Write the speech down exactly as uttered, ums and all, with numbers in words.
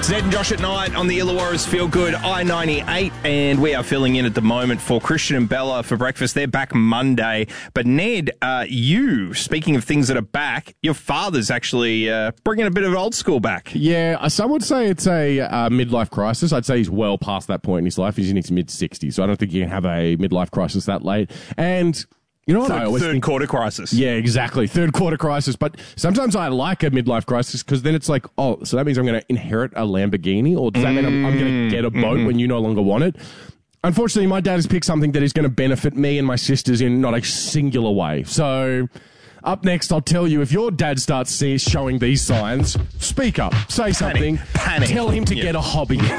Ned and Josh at night on the Illawarra's Feel Good I ninety-eight, and we are filling in at the moment for Christian and Bella for breakfast. They're back Monday. But Ned, uh, you, speaking of things that are back, your father's actually uh, bringing a bit of old school back. Yeah, some would say it's a uh, midlife crisis. I'd say he's well past that point in his life. He's in his mid-sixties, so I don't think you can have a midlife crisis that late. And... You know what third, I always third think? quarter crisis. Yeah, exactly. Third quarter crisis. But sometimes I like a midlife crisis because then it's like, oh, so that means I'm going to inherit a Lamborghini, or does that mean I'm, I'm going to get a boat mm-hmm. when you no longer want it? Unfortunately, my dad has picked something that is going to benefit me and my sisters in not a singular way. So up next, I'll tell you, if your dad starts see, showing these signs, speak up, say something, Panic. Panic. Tell him to yeah. get a hobby.